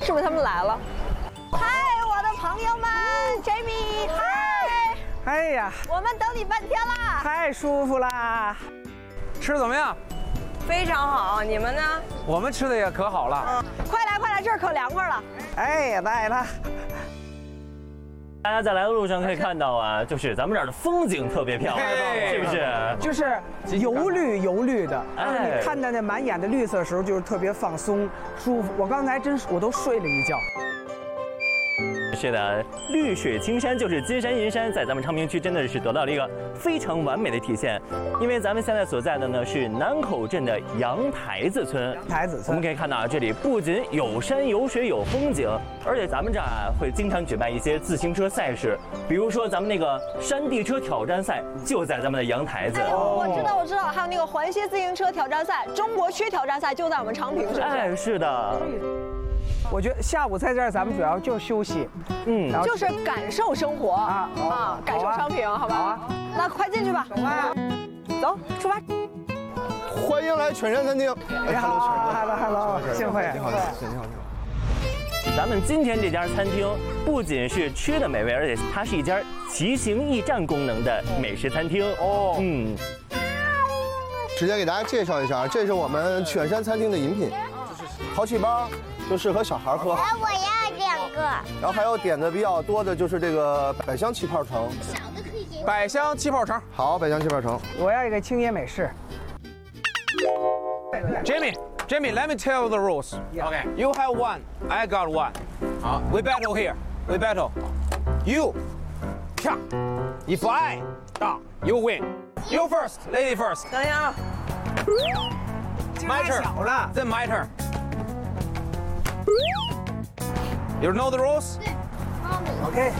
是不是他们来了？嗨，我的朋友们 ，Jamie， 嗨！ 哎呀， 我们等你半天啦！ 太舒服啦！ 吃怎么样？ 非常好，你们呢？ 我们吃的也可好了。 快来快来，这儿可凉快了。 哎，来了。 大家在来的路上可以看到啊，就是咱们这儿的风景特别漂亮，是不是？ 就是油绿的， 哎你看到那满眼的绿色的时候，就是特别放松、舒服。我刚才我都睡了一觉。 是的，绿水青山就是金山银山，在咱们昌平区真的是得到了一个非常完美的体现。因为咱们现在所在的呢是南口镇的羊台子村。 台子村， 我们可以看到这里不仅有山有水有风景，而且咱们这儿啊会经常举办一些自行车赛事，比如说咱们那个山地车挑战赛就在咱们的羊台子。 我知道，还有那个环西自行车挑战赛、中国区挑战赛就在我们昌平，是不是？ 哎，是的。 我觉得下午在这儿咱们主要就是休息，然后就是感受生活感受昌平，好吧？ 好啊， 那快进去吧，走，出发。 欢迎来犬山餐厅。 你好 ，Hello， 幸会， 你好。 咱们今天这家餐厅不仅是吃的美味，而且它是一家骑行驿站功能的美食餐厅。 直接给大家介绍一下，这是我们犬山餐厅的饮品，淘气包。就适合小孩喝。 我要2个。 然后还有点的比较多的就是这个百香气泡橙。 小的可以给。 百香气泡橙。 好，百香气泡橙。 我要一个青椰美式。 Jamie, let me tell you the rules. Okay. You have one, I got one. We battle here. We battle. You, 跳. If I, 打, you win. You first, lady first. 等一下啊。 My turn. Then my turn. You know the rules? OK。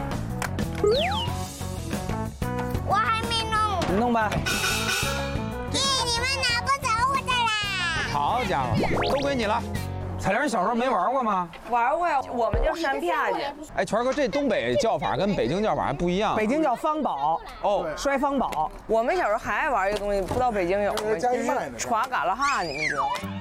我还没弄。 你弄吧。 你们拿不走我的啦！ 好家伙，都归你了。彩玲，小时候没玩过吗？ 玩过呀，我们叫山啪去。 哎，权哥，这东北叫法跟北京叫法还不一样。 北京叫方宝，摔方宝。 我们小时候还爱玩一个东西，不知道北京有没有，就是耍嘎啦哈，你们知道吗？